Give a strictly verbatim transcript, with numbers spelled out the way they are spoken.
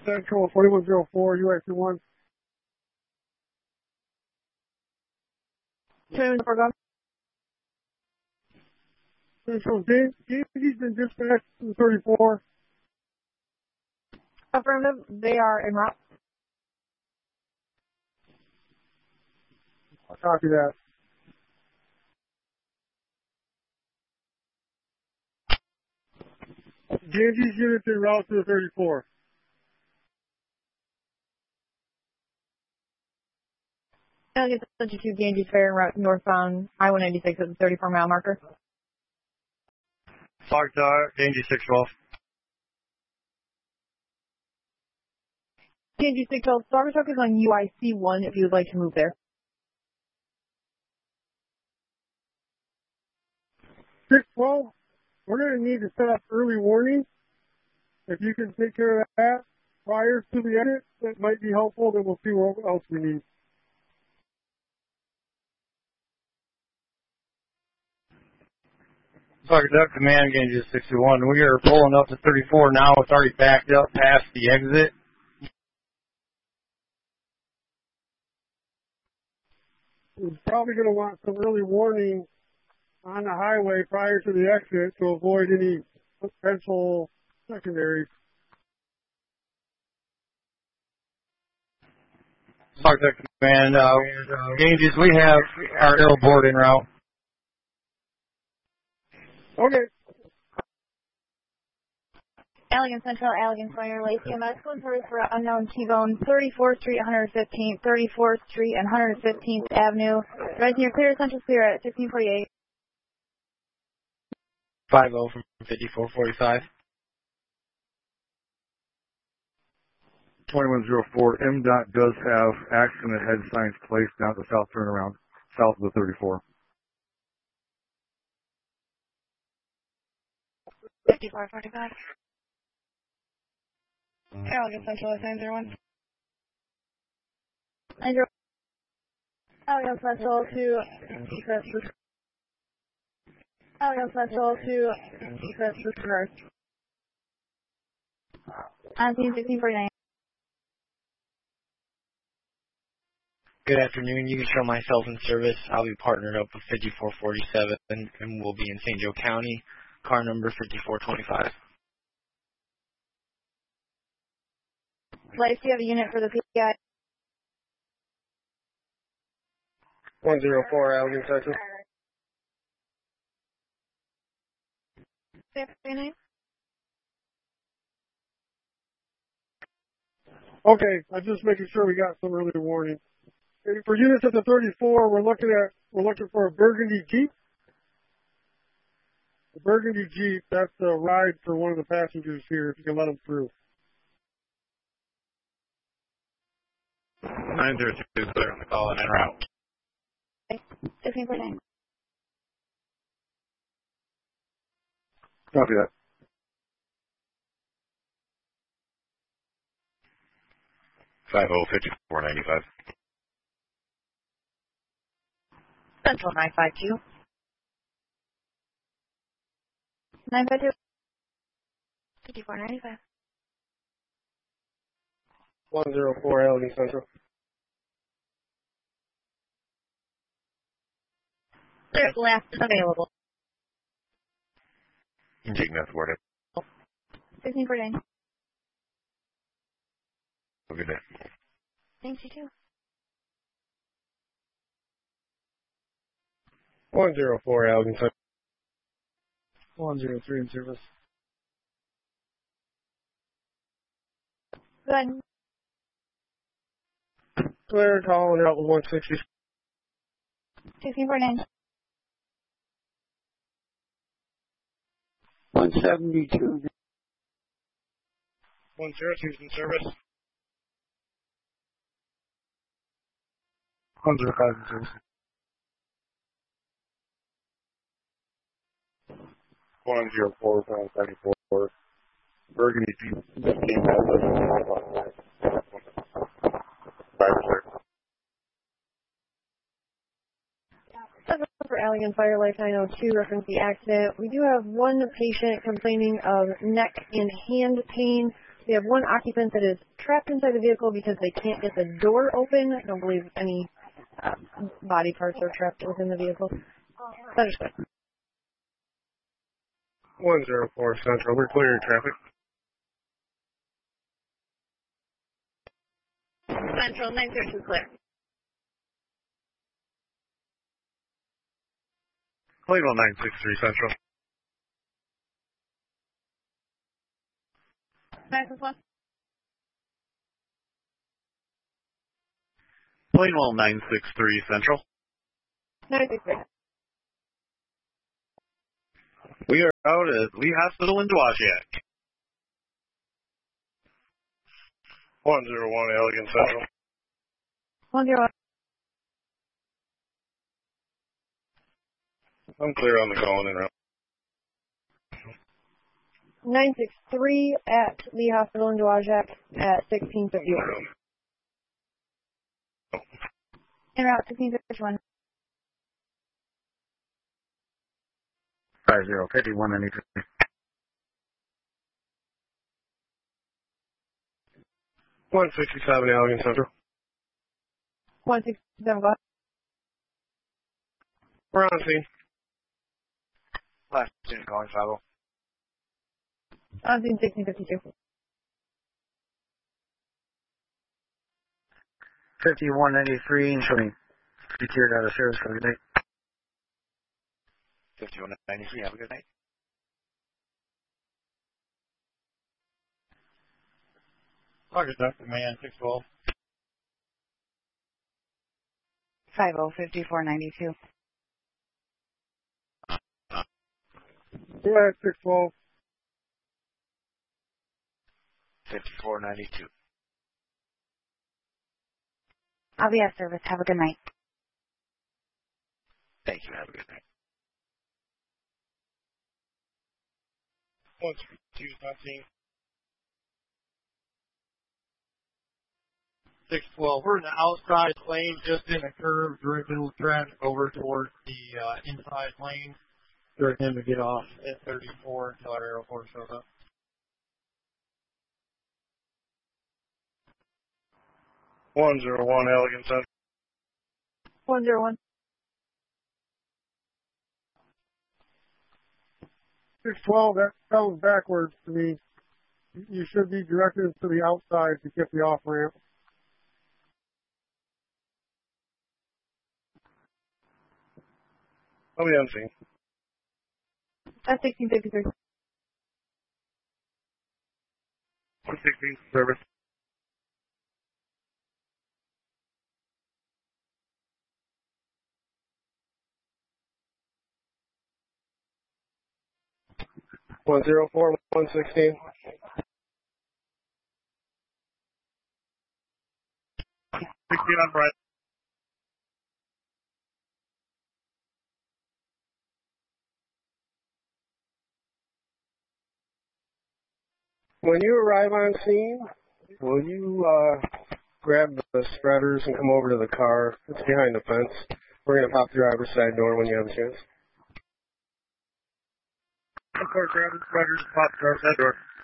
Central, forty-one oh four, U I C one. twenty-one oh four, go. Central, Gagey's been dispatched to thirty-four. Affirmative, they are en route. I'll copy that. Gagey's unit en route to the thirty-four. Alligator Central two, Gagey's Fair en route northbound I one ninety-six at the thirty-four mile marker. Clark Dart, Gagey six twelve. Gagey six twelve, Starboard Truck is on U I C one if you would like to move there. six twelve, we're going to need to set up early warning. If you can take care of that prior to the edit, that might be helpful. Then we'll see what else we need. Clark Duck Command, Gagey sixty-one. We are pulling up to thirty-four now. It's already backed up past the exit. We're probably going to want some early warning on the highway prior to the exit to avoid any potential secondaries. Clark Duck Command, uh, Gagey's, we have our ill board en route. Okay. Allegan Central, Allegan Fire, Lake M S, code for unknown T-Bone, thirty-fourth Street, one fifteenth, thirty-fourth Street and one fifteenth Avenue. Right near Clear, Central Clear at fifteen forty-eight. five oh from fifty-four forty-five. twenty-one oh four, M DOT does have action ahead signs placed down at the south turnaround, south of the thirty-four. fifty-four forty-five. Allegan Central, nine zero one. nine zero one. Allegan Central to Allegan Central to Christopher. On scene sixteen forty-nine. Good afternoon. You can show myself in service. I'll be partnered up with fifty-four forty-seven and we'll be in Saint Joe County. Car number fifty-four twenty-five. Lights, do you have a unit for the P I? one oh four, Allegan Central. Okay, I'm just making sure we got some early warning. And for units at the thirty-four, we're looking at we're looking for a Burgundy Jeep. The Burgundy Jeep, that's a ride for one of the passengers here, if you can let them through. nine zero two, clear on the call and en route. fifteen forty-nine. Copy that. five oh, fifty-four ninety-five. Central nine five two. nine five two. fifty-four ninety-five. one oh four, Allegan Central. Clear left is available. Intake meth word. fifteen forty-nine. Have a good day. Thanks, you too. one oh four, Allegan Central. one oh three in service. Good. Clear, calling out with one sixty. sixteen forty-nine. one seventy-two. one oh two in service. one oh five in service. one oh four, one seventy-four. Burgundy Jeep came out For Allegan Fire Life nine oh two, reference the accident. We do have one patient complaining of neck and hand pain. We have one occupant that is trapped inside the vehicle because they can't get the door open. I don't believe any uh, body parts are trapped within the vehicle. Understood. one zero four Central, we're clearing traffic. Central, nine zero two clear. Clayville nine six three Central. nine six one. Plainwell nine six three Central. nine six three. We are out at Lee Hospital in Dowagiac. one zero one Elegant Central. one zero one. I'm clear on the call and route. nine six three at Lee Hospital in Dowagiac at sixteen fifty-one. En route sixteen fifty-one. five zero fifty-one ninety-three. one sixty-seven Elegant Central. one sixty-seven, go ahead. We're on scene. Last student calling five oh. On scene sixteen fifty-two. fifty-one ninety-three and showing secured out of service for the night. fifty-one ninety-three, have a good night. Roger, Doctor Man, six twelve. five oh fifty-four ninety-two. Go ahead, six twelve. fifty-four ninety-two. I'll be at service. Have a good night. Thank you, have a good night. one three two nineteen. six twelve. We're in the outside lane, just in a curve, directing traffic over towards the uh, inside lane. Directing him to get off at thirty-four until our arrow four shows up. one zero one Elegant Central. one zero one. six twelve, that sounds backwards to me. You should be directed to the outside to get the off ramp. I'll be on scene. At sixteen fifty-three. one sixteen service. one zero four, one sixteen. sixteen on right. When you arrive on scene, will you uh, grab the spreaders and come over to the car? It's behind the fence. We're going to pop the driver's side door when you have a chance. Of course, grab the spreaders, pop the driver's side door.